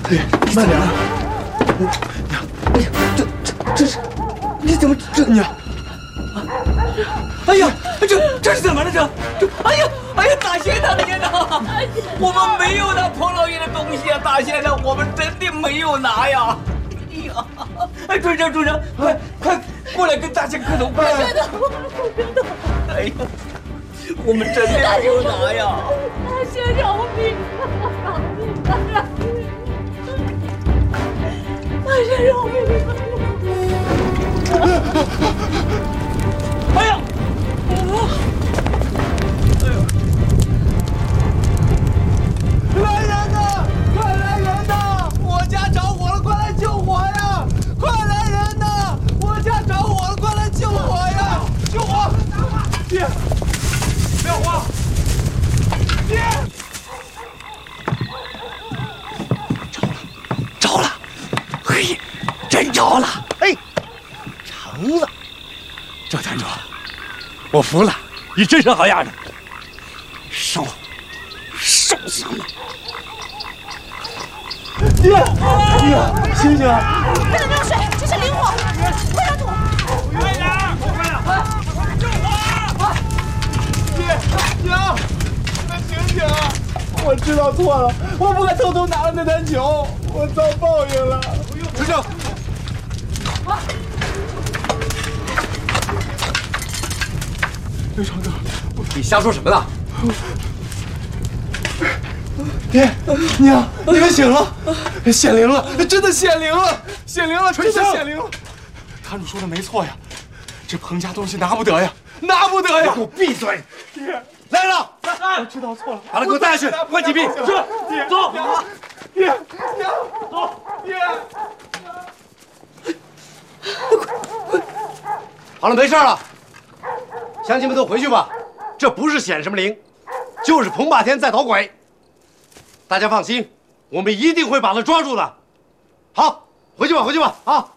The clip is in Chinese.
慢点啊！哎呀，这是，你怎么这娘？哎呀，这是怎么了？哎呀，大仙大爷呐！我们没有拿彭老爷的东西啊，大仙呐，我们真的没有拿呀！哎呀，哎，队长，快过来跟大仙磕头，快！别动！哎呀，我们真的没有拿呀！ 大仙饶命啊！大仙饶命啊！哎呀！ 来人呐！快来人呐！我家着火了，快来救火呀！快来人呐！我家着火了，快来救火呀！救火！爹，不要慌！爹，着了！嘿，真着了！ 哎，成了！ 赵团主，我服了，你真是好样的！收上了！爹，醒醒！ 快点热水，这是灵火，快点土！ 快点，快救火！ 爹，娘，你们醒醒！我知道错了，我不该偷偷拿了那坛酒，我遭报应了。 出去！ 刘长哥， 你瞎说什么呢？ 爹娘，你们醒了，显灵了，真的显灵了，显灵了，真的显灵了。坛主说的没错呀，这彭家东西拿不得呀，拿不得呀！ 给我闭嘴！ 爹， 来了， 我知道错了， 把他给我带下去，关禁闭。 是，爹，走，爹，娘，走，爹。 好了，没事了，乡亲们都回去吧。这不是显什么灵，就是彭霸天在捣鬼。大家放心，我们一定会把他抓住的。好，回去吧，回去吧，啊！